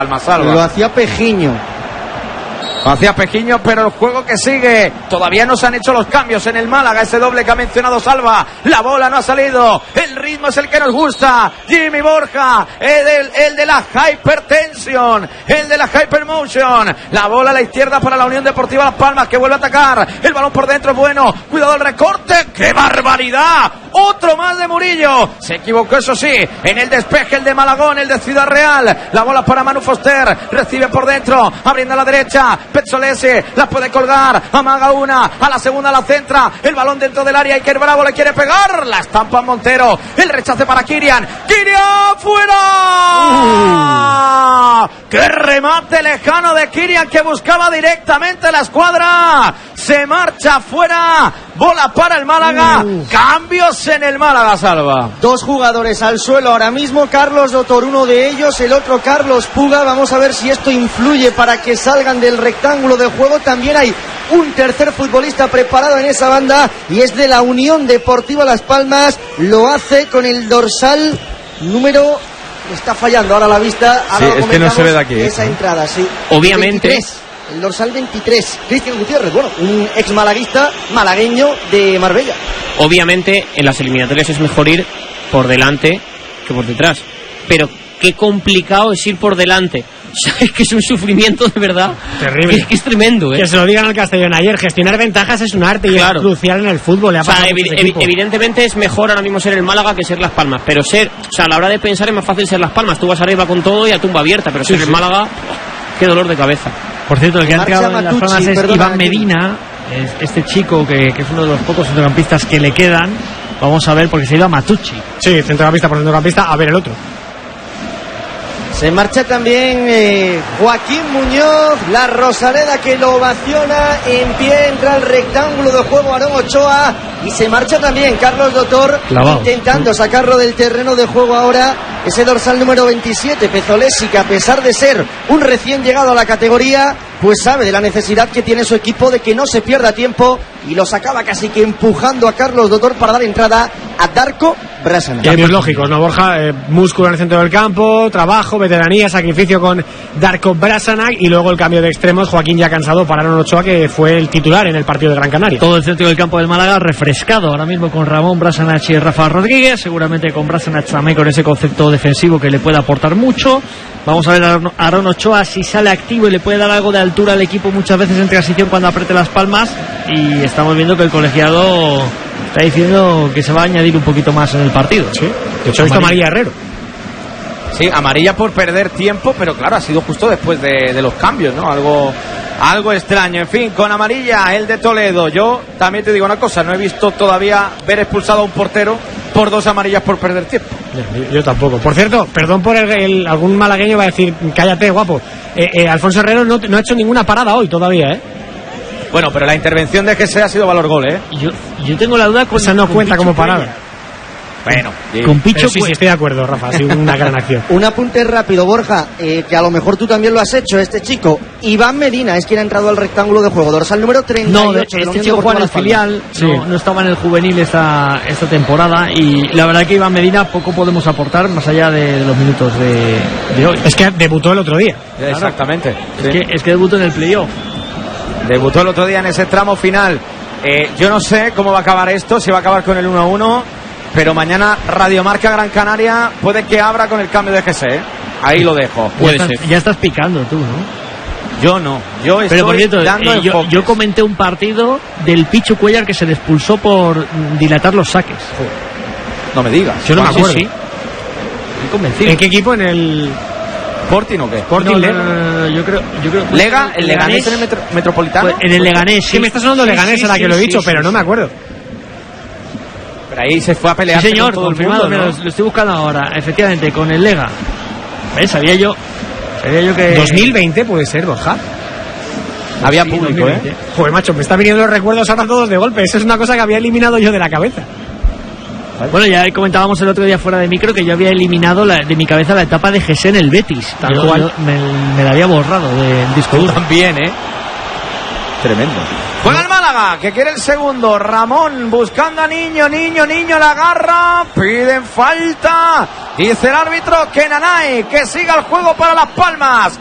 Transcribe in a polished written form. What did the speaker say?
Salva. Lo hacía Pejiño. Hacia Pejiño, pero el juego que sigue. Todavía no se han hecho los cambios en el Málaga. Ese doble que ha mencionado Salva. La bola no ha salido. El ritmo es el que nos gusta. Jimmy Borja, el de la hypertensión, el de la hypermotion. La bola a la izquierda para la Unión Deportiva Las Palmas, que vuelve a atacar. El balón por dentro es bueno. Cuidado el recorte. ¡Qué barbaridad! Otro más de Murillo. Se equivocó, eso sí, en el despeje, el de Malagón, el de Ciudad Real. La bola para Manu Foster. Recibe por dentro, abriendo a la derecha. Pezzolesi la puede colgar, amaga una, a la segunda la centra, el balón dentro del área, Iker Bravo le quiere pegar, la estampa Montero, el rechace para Kirian, fuera. ¡Qué remate lejano de Kirian, que buscaba directamente la escuadra! Se marcha fuera, bola para el Málaga, cambios en el Málaga, Salva. Dos jugadores al suelo ahora mismo, Carlos Dotor, uno de ellos, el otro Carlos Puga. Vamos a ver si esto influye para que salgan del rectángulo de juego. También hay un tercer futbolista preparado en esa banda y es de la Unión Deportiva Las Palmas. Lo hace con el dorsal número... Está fallando ahora la vista. Ahora sí, es que no se ve de aquí. Esa entrada, sí. Obviamente. 23, el dorsal 23. Cristian Gutiérrez, bueno, un ex malaguista, malagueño de Marbella. Obviamente en las eliminatorias es mejor ir por delante que por detrás. Pero qué complicado es ir por delante. O sea, es que es un sufrimiento de verdad. Terrible. Es que es tremendo, ¿eh? Que se lo digan al Castellón ayer. Gestionar ventajas es un arte y es crucial en el fútbol. O sea, evidentemente es mejor ahora mismo ser el Málaga que ser Las Palmas. Pero a la hora de pensar es más fácil ser Las Palmas. Tú vas arriba con todo y a tumba abierta. Pero ser el Málaga, qué dolor de cabeza. Por cierto, el que ha entrado en Las Palmas es Iván Medina. Este chico que es uno de los pocos centrocampistas que le quedan. Vamos a ver, porque se ha ido a Matucci. Sí, centrocampista por centrocampista. A ver el otro. Se marcha también Joaquín Muñoz, la Rosaleda, que lo ovaciona en pie, entra al rectángulo de juego Aarón Ochoa y se marcha también Carlos Dotor, intentando sacarlo del terreno de juego ahora, ese dorsal número 27, Pezzolesi, que a pesar de ser un recién llegado a la categoría, pues sabe de la necesidad que tiene su equipo de que no se pierda tiempo y los acaba casi que empujando a Carlos Dotor para dar entrada a Darko Brasanac. Cambios lógicos, ¿no, Borja? Músculo en el centro del campo, trabajo, veteranía, sacrificio con Darko Brasanac y luego el cambio de extremos, Joaquín ya cansado para Aarón Ochoa, que fue el titular en el partido de Gran Canaria. Todo el centro del campo del Málaga refrescado ahora mismo con Ramón Brasanac y Rafa Rodríguez, seguramente con Brasanac también con ese concepto defensivo que le puede aportar mucho. Vamos a ver a Aarón Ochoa si sale activo y le puede dar algo de altura al equipo muchas veces en transición cuando apriete Las Palmas, y estamos viendo que el colegiado está diciendo que se va a añadir un poquito más en el partido. Sí, de hecho ha visto amarilla Herrero. Sí, amarilla por perder tiempo, pero claro, ha sido justo después de los cambios, ¿no? Algo extraño. En fin, con amarilla el de Toledo. Yo también te digo una cosa, no he visto todavía ver expulsado a un portero por 2 amarillas por perder tiempo. Yo tampoco. Por cierto, perdón por algún malagueño va a decir, cállate, guapo. Alfonso Herrero no ha hecho ninguna parada hoy todavía, ¿eh? Bueno, pero la intervención de GC ha sido valor gol, ¿eh? Yo tengo la duda con... Esa no cuenta como parada. Bueno, con Picho, sí, estoy de acuerdo, Rafa, ha sido una gran acción. Un apunte rápido, Borja, que a lo mejor tú también lo has hecho. Este chico, Iván Medina, es quien ha entrado al rectángulo de juego, dorsal número 38. No, este chico juega en el filial, sí. no estaba en el juvenil esta temporada, y la verdad que Iván Medina poco podemos aportar más allá de los minutos de hoy. Es que debutó el otro día. Exactamente. Claro. Sí. Es que debutó en el playoff. Debutó el otro día en ese tramo final. Yo no sé cómo va a acabar esto, si va a acabar con el 1-1, pero mañana Radio Marca Gran Canaria puede que abra con el cambio de GC, ¿eh? Ahí lo dejo. Ya estás picando tú, ¿no? Yo no. Yo estoy por cierto, dando yo comenté un partido del Pichu Cuellar que se le expulsó por dilatar los saques. No me digas. Yo no me acuerdo. Sí. Estoy convencido. ¿En qué equipo? ¿En el Sporting o qué? Sporting no, yo creo Lega, el Leganés en el Metropolitano. Pues en el Leganés, sí. Me está sonando Leganés ahora que lo he dicho, pero no me acuerdo. Pero ahí se fue a pelear. Sí, señor, con todo confirmado, el mundo, ¿no? lo estoy buscando ahora, efectivamente, con el Lega. ¿Ves? Sabía yo que 2020 puede ser, Borja. Había público, 2020. ¿Eh? Joder, macho, me está viniendo los recuerdos ahora todos de golpe. Eso es una cosa que había eliminado yo de la cabeza. Bueno, ya comentábamos el otro día fuera de micro que yo había eliminado de mi cabeza la etapa de Gessé en el Betis. Tal cual me la había borrado del disco duro. También, ¿eh? Tremendo. Juega el Málaga, que quiere el segundo. Ramón buscando a Niño la agarra. Piden falta. Dice el árbitro que Nanay, que siga el juego para Las Palmas.